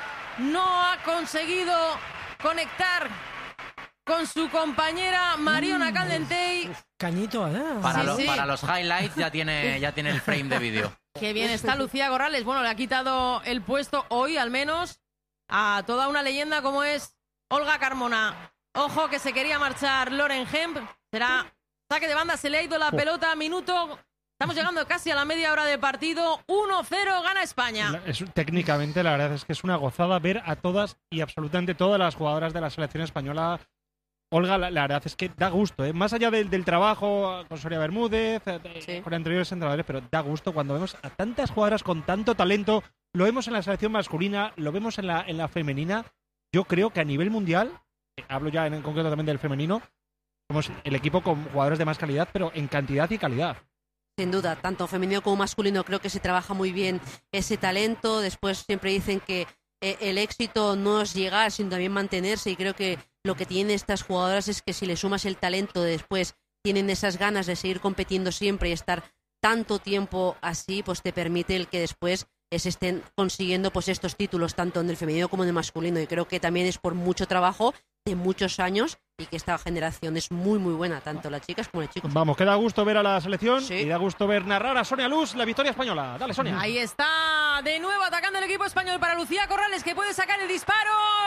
No ha conseguido conectar con su compañera Mariona Caldentey. Cañito, ¿eh? Para, Sí, lo- sí. para los highlights ya tiene, ya tiene el frame de vídeo. Qué bien está Lucía Corrales. Bueno, le ha quitado el puesto hoy, al menos, a toda una leyenda como es Olga Carmona. Ojo que se quería marchar Lauren Hemp. Será saque de banda, se le ha ido la pelota. Minuto. Estamos llegando casi a la media hora del partido. uno cero gana España. La- es- técnicamente, la verdad es que es una gozada ver a todas y absolutamente todas las jugadoras de la selección española. Olga, la, la verdad es que da gusto, ¿eh? Más allá del, del trabajo con Sonia Bermúdez, eh, de- Sí. con anteriores entrenadores, pero da gusto cuando vemos a tantas jugadoras con tanto talento. Lo vemos en la selección masculina, lo vemos en la, en la femenina. Yo creo que a nivel mundial, eh, hablo ya en, en concreto también del femenino, somos el equipo con jugadores de más calidad, pero en cantidad y calidad. Sin duda, tanto femenino como masculino, creo que se trabaja muy bien ese talento. Después siempre dicen que eh, el éxito no es llegar, sino también mantenerse. Y creo que lo que tienen estas jugadoras es que si le sumas el talento después, tienen esas ganas de seguir compitiendo siempre y estar tanto tiempo así, pues te permite el que después eh, se estén consiguiendo pues estos títulos, tanto en el femenino como en el masculino. Y creo que también es por mucho trabajo de muchos años y que esta generación es muy muy buena, tanto las chicas como los chicos. Vamos, que da gusto ver a la selección Sí. y da gusto ver narrar a Sonia Luz la victoria española. Dale, Sonia. Ahí está de nuevo atacando el equipo español para Lucía Corrales, que puede sacar el disparo.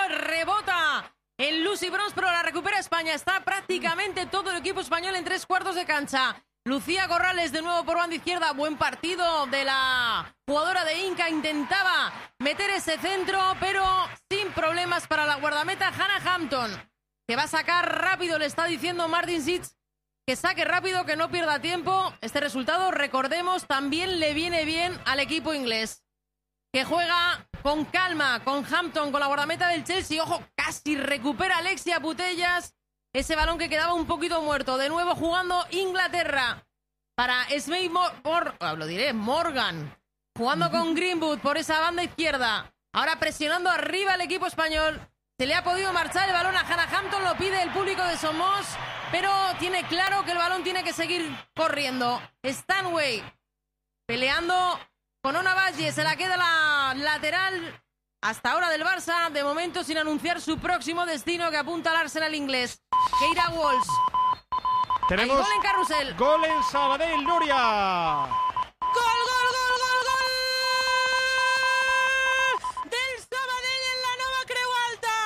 Rebota en Lucy Bronze, pero la recupera España. Está prácticamente todo el equipo español en tres cuartos de cancha. Lucía Corrales de nuevo por banda izquierda. Buen partido de la jugadora de Inca. Intentaba meter ese centro, pero sin problemas para la guardameta Hannah Hampton, que va a sacar rápido. Le está diciendo Martin Sitz que saque rápido, que no pierda tiempo. Este resultado, recordemos, también le viene bien al equipo inglés, que juega con calma, con Hampton, con la guardameta del Chelsea. Ojo, casi recupera Alexia Putellas ese balón que quedaba un poquito muerto. De nuevo jugando Inglaterra para Smith Mor Mor oh, lo diré, Morgan, jugando con Greenwood por esa banda izquierda. Ahora presionando arriba el equipo español. Se le ha podido marchar el balón a Hannah Hampton, lo pide el público de Somos, pero tiene claro que el balón tiene que seguir corriendo. Stanway peleando con Ona Valle, se la queda la lateral hasta ahora del Barça, de momento sin anunciar su próximo destino que apunta al Arsenal inglés. Keira Walsh. Tenemos Hay gol en Carrusel. Gol en Sabadell, Nuria. ¡Gol, gol, gol, gol, gol! Del Sabadell en la Nova Creu Alta.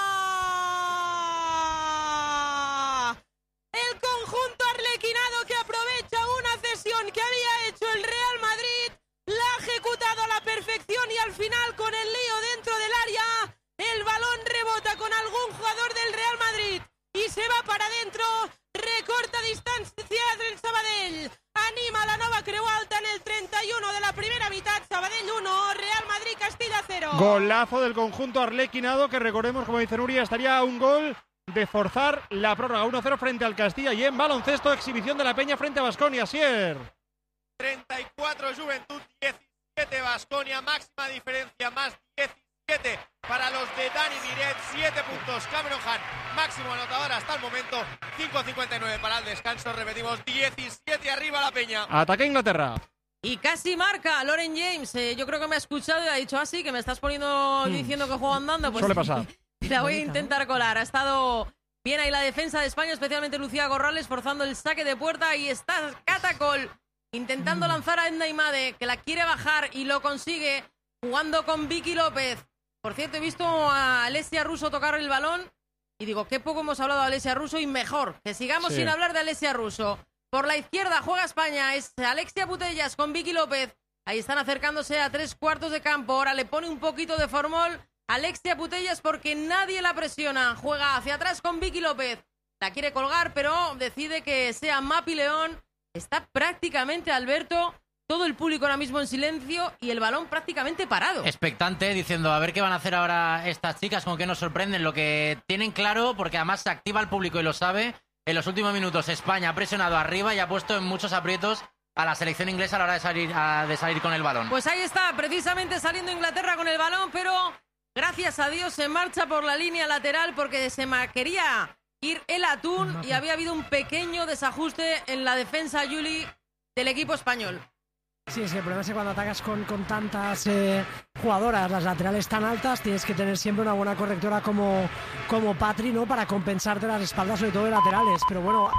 El conjunto arlequinado que aprovecha una cesión que había hecho el Real Madrid, la ha ejecutado a la perfección y al final con el lío dentro del área, el balón rebota con algún jugador del Real Madrid y se va para adentro. Recorta distancia del Sabadell. Anima a la Nova Creu Alta en el treinta y uno de la primera mitad. Sabadell uno, Real Madrid Castilla cero. Golazo del conjunto arlequinado que recordemos, como dice Nuria, estaría a un gol de forzar la prórroga. uno cero frente al Castilla. Y en baloncesto, exhibición de la Peña frente a Baskonia. Sier. treinta y cuatro Juventud, diecisiete Baskonia. Máxima diferencia, más diecisiete para los de Dani Miret. siete puntos Cameron Hahn, máximo anotador hasta el momento. cinco cincuenta y nueve para el descanso. Repetimos, diecisiete arriba la Peña. Ataque Inglaterra. Y casi marca Lauren James. Eh, yo creo que me ha escuchado y ha dicho así, que me estás poniendo Hmm. diciendo que juego andando. Pues Suele pasar. la voy a intentar colar. Ha estado bien ahí la defensa de España, especialmente Lucía Corrales, forzando el saque de puerta. Y está Catacol intentando lanzar a Edna Imade, que la quiere bajar y lo consigue, jugando con Vicky López. Por cierto, he visto a Alessia Russo tocar el balón y digo, qué poco hemos hablado de Alessia Russo y mejor, que sigamos Sí. sin hablar de Alessia Russo. Por la izquierda juega España, es Alexia Putellas con Vicky López. Ahí están acercándose a tres cuartos de campo. Ahora le pone un poquito de formol Alexia Putellas porque nadie la presiona. Juega hacia atrás con Vicky López. La quiere colgar, pero decide que sea Mapi León. Está prácticamente, Alberto, todo el público ahora mismo en silencio y el balón prácticamente parado. Expectante, diciendo a ver qué van a hacer ahora estas chicas, con qué nos sorprenden. Lo que tienen claro, porque además se activa el público y lo sabe, en los últimos minutos España ha presionado arriba y ha puesto en muchos aprietos a la selección inglesa a la hora de salir, a, de salir con el balón. Pues ahí está, precisamente saliendo Inglaterra con el balón, pero gracias a Dios se marcha por la línea lateral porque se ma- quería ir el Atún y había habido un pequeño desajuste en la defensa, Juli, del equipo español. Sí, es que el problema es que cuando atacas con, con tantas eh, jugadoras, las laterales tan altas, tienes que tener siempre una buena correctora como, como Patri, ¿no? Para compensarte las espaldas, sobre todo de laterales. Pero bueno,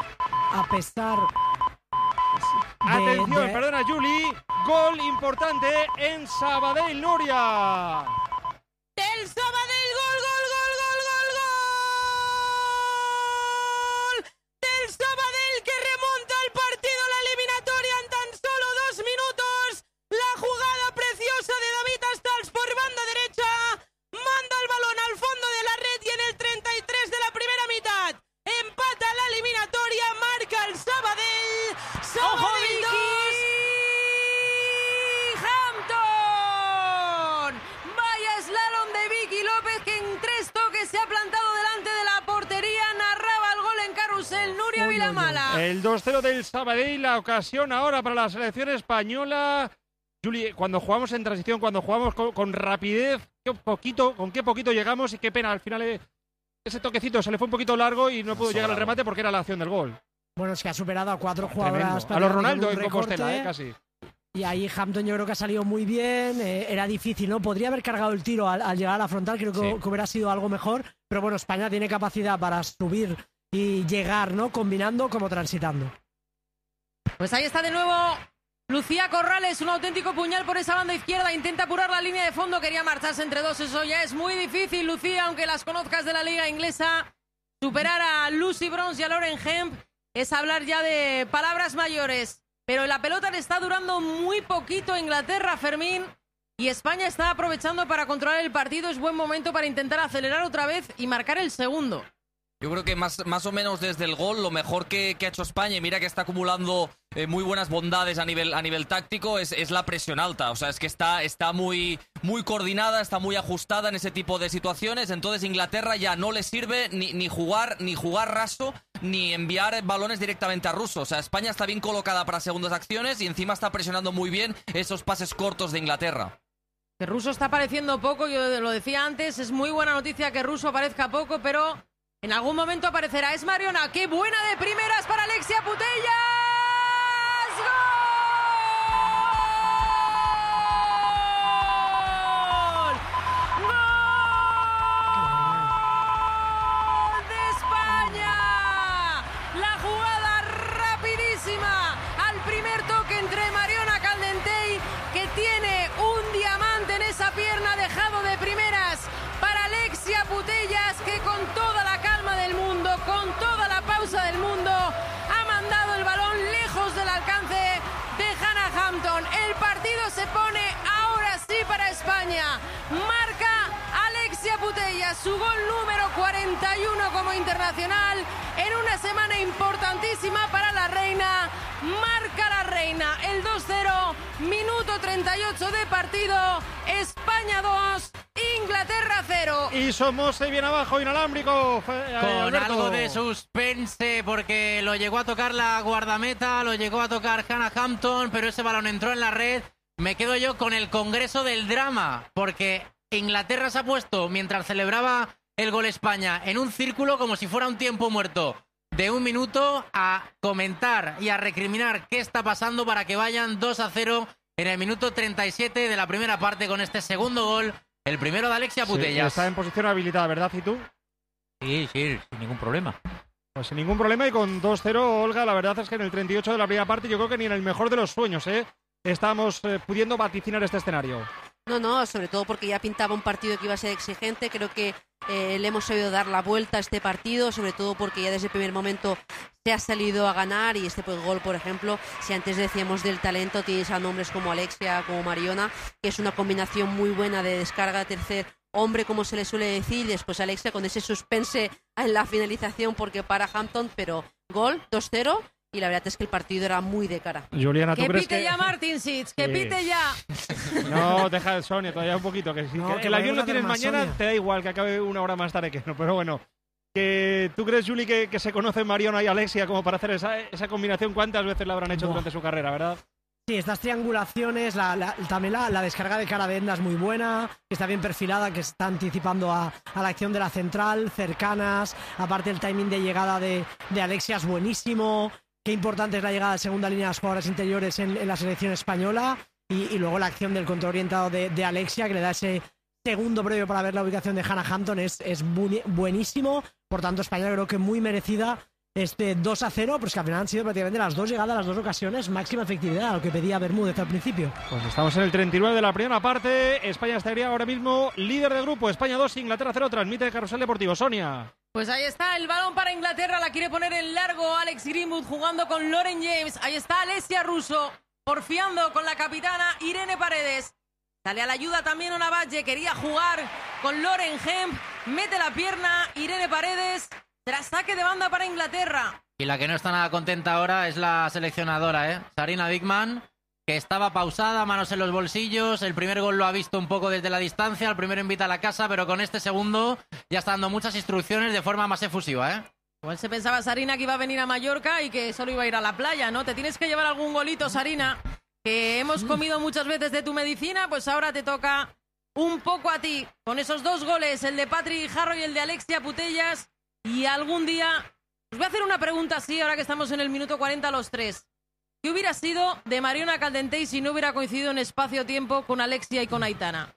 a pesar... de- Atención, de- perdona, Juli. Gol importante en Sabadell, Nuria. Del Sabadell, gol, gol, gol, gol, gol, gol. Del Sabadell que remonta el partido, la eliminatoria en tan solo dos minutos. La jugada preciosa de David Astals por banda derecha. Manda el balón al fondo de la red y en el treinta y tres de la primera mitad empata la eliminatoria, marca el Sabadell. ¡Ojo, Sabadell dos. Hampton! Vaya slalom de Vicky López que en tres toques se ha plantado delante de la portería. Narraba el gol en carrusel Nuria Uy, uy, uy. Vilamala. El dos cero del Sabadell, la ocasión ahora para la selección española. Juli, cuando jugamos en transición, cuando jugamos con, con rapidez, qué poquito, con qué poquito llegamos y qué pena. Al final eh, ese toquecito se le fue un poquito largo y no pudo llegar al remate porque era la acción del gol. Bueno, es que ha superado a cuatro Tremendo. jugadoras. A los prácticamente Ronaldo con en un Compostela, recorte. eh, casi. Y ahí Hampton yo creo que ha salido muy bien, eh, era difícil, ¿no? Podría haber cargado el tiro al, al llegar a la frontal, creo que, Sí. que hubiera sido algo mejor, pero bueno, España tiene capacidad para subir y llegar, ¿no? Combinando como transitando. Pues ahí está de nuevo Lucía Corrales, un auténtico puñal por esa banda izquierda, intenta apurar la línea de fondo, quería marcharse entre dos, eso ya es muy difícil, Lucía, aunque las conozcas de la liga inglesa, superar a Lucy Bronze y a Lauren Hemp es hablar ya de palabras mayores. Pero la pelota le está durando muy poquito a Inglaterra, Fermín, y España está aprovechando para controlar el partido. Es buen momento para intentar acelerar otra vez y marcar el segundo. Yo creo que más, más o menos desde el gol, lo mejor que, que ha hecho España, y mira que está acumulando eh, muy buenas bondades a nivel, a nivel táctico, es, es la presión alta. O sea, es que está, está muy, muy coordinada, está muy ajustada en ese tipo de situaciones. Entonces Inglaterra ya no le sirve ni, ni jugar, ni jugar raso, ni enviar balones directamente a Russo. O sea, España está bien colocada para segundas acciones y encima está presionando muy bien esos pases cortos de Inglaterra. Que Russo está apareciendo poco, yo lo decía antes, es muy buena noticia que Russo aparezca poco, pero en algún momento aparecerá. Es Mariona, qué buena de primeras para Alexia Putellas. ¡Gol! ¡Gol de España! La jugada rapidísima al primer toque entre Mariona Caldentey, que tiene un diamante en esa pierna, dejado de primeras para Alexia Putellas, que con toda la calma del mundo, con toda la pausa del mundo, ha mandado el balón lejos del alcance de Hannah Hampton. El partido se pone ahora sí para España. Marca Alexia Putellas su gol número cuarenta y uno como internacional en una semana importantísima para la reina. Marca la reina el dos cero, minuto treinta y ocho de partido. España dos, Inglaterra cero. Y Somos bien abajo, inalámbrico. eh, Con Alberto. algo de suspense, porque lo llegó a tocar la guardameta, lo llegó a tocar Hannah Hampton, pero ese balón entró en la red. Me quedo yo con el Congreso del Drama, porque Inglaterra se ha puesto, mientras celebraba el gol España, en un círculo como si fuera un tiempo muerto de un minuto, a comentar y a recriminar qué está pasando para que vayan dos a cero en el minuto treinta y siete de la primera parte con este segundo gol, el primero de Alexia Sí, Putellas. está en posición habilitada, ¿verdad? ¿Y tú? Sí, sí, sin ningún problema. Pues sin ningún problema y con dos cero, Olga, la verdad es que en el treinta y ocho de la primera parte yo creo que ni en el mejor de los sueños, ¿eh? Estamos eh, pudiendo vaticinar este escenario. No, no, sobre todo porque ya pintaba un partido que iba a ser exigente. Creo que eh, le hemos sabido dar la vuelta a este partido, sobre todo porque ya desde el primer momento se ha salido a ganar. Y este pues, gol, por ejemplo, si antes decíamos del talento, tienes a nombres como Alexia, como Mariona, que es una combinación muy buena de descarga tercer hombre, como se le suele decir, y después Alexia con ese suspense en la finalización porque para Hampton, pero gol, dos cero. Y la verdad es que el partido era muy de cara. Juliana, ¿tú Que crees pite que...? ya Martin Sitz, que Sí. pite ya. No, deja Sonia todavía un poquito. Que, si- No, que que el vayamos avión a lo hacer tienes más, mañana, Sonia. te da igual que acabe una hora más tarde que no. Pero bueno, que ¿tú crees, Juli, que, que se conocen Mariona y Alexia como para hacer esa, esa combinación? ¿Cuántas veces la habrán hecho Buah. durante su carrera, verdad? Sí, estas triangulaciones, la, la- también la, la descarga de cara de Edna es muy buena, que está bien perfilada, que está anticipando a, a la acción de la central, cercanas, aparte el timing de llegada de, de Alexia es buenísimo, qué importante es la llegada de segunda línea de las jugadoras interiores en, en la selección española, y, y luego la acción del control orientado de, de Alexia, que le da ese segundo previo para ver la ubicación de Hannah Hampton, es, es buni- buenísimo, por tanto España creo que muy merecida. Este dos a cero, pues que al final han sido prácticamente las dos llegadas, las dos ocasiones, máxima efectividad, lo que pedía Bermúdez al principio. Pues estamos en el treinta y nueve de la primera parte. España estaría ahora mismo líder de grupo. España dos, Inglaterra cero. Transmite Carrusel Deportivo. Sonia. Pues ahí está el balón para Inglaterra, la quiere poner en largo Alex Greenwood jugando con Lauren James. Ahí está Alessia Russo, porfiando con la capitana Irene Paredes. Sale a la ayuda también Ona Valle, quería jugar con Lauren Hemp, mete la pierna Irene Paredes. Será saque de banda para Inglaterra. Y la que no está nada contenta ahora es la seleccionadora, ¿eh? Sarina Wiegman, que estaba pausada, manos en los bolsillos. El primer gol lo ha visto un poco desde la distancia. El primero invita a la casa, pero con este segundo ya está dando muchas instrucciones de forma más efusiva, ¿eh? Igual se pensaba Sarina que iba a venir a Mallorca y que solo iba a ir a la playa, ¿no? Te tienes que llevar algún golito, Sarina, que hemos comido muchas veces de tu medicina, pues ahora te toca un poco a ti. Con esos dos goles, el de Patrick Jarro y el de Alexia Putellas. Y algún día, os voy a hacer una pregunta así, ahora que estamos en el minuto cuarenta los tres. ¿Qué hubiera sido de Mariona Caldentey si no hubiera coincidido en espacio-tiempo con Alexia y con Aitana?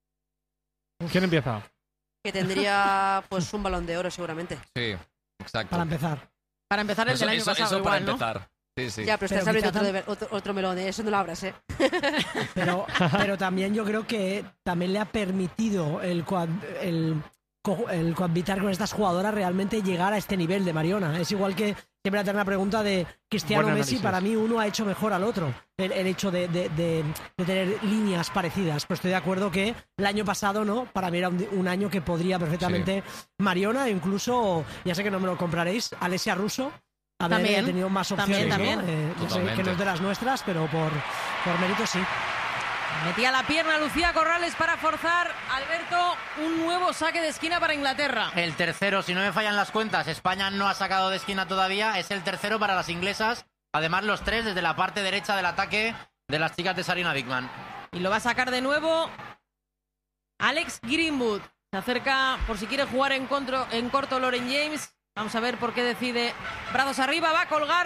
¿Quién empieza? Que tendría pues un balón de oro seguramente. Sí, exacto. Para empezar. Para empezar el Eso, del año eso- pasado eso para igual, ¿no? empezar. Sí, sí. Ya, pero estás Pero abriendo quizá otro, de ver- otro, otro melón, ¿eh? Eso no lo abras, ¿eh? Pero, pero también yo creo que también le ha permitido el, coad- el, co- el cohabitar con estas jugadoras realmente llegar a este nivel de Mariona. Es igual que siempre la una pregunta de Cristiano Buen Messi, análisis. para mí uno ha hecho mejor al otro. El, el hecho de, de- de- de tener líneas parecidas. Pues estoy de acuerdo que el año pasado, ¿no? Para mí era un, un año que podría perfectamente Mariona, e incluso, ya sé que no me lo compraréis, Alessia Russo. Haber También, eh, tenido más opciones, también, ¿no? también. Eh, ya sé que Totalmente. no es de las nuestras, pero por, por mérito sí. Metía la pierna Lucía Corrales para forzar, Alberto, un nuevo saque de esquina para Inglaterra. El tercero, si no me fallan las cuentas, España no ha sacado de esquina todavía, es el tercero para las inglesas. Además, los tres desde la parte derecha del ataque de las chicas de Sarina Wiegman. Y lo va a sacar de nuevo Alex Greenwood. Se acerca por si quiere jugar en, contro, en corto Lauren James. Vamos a ver por qué decide. Brazos arriba, va a colgar.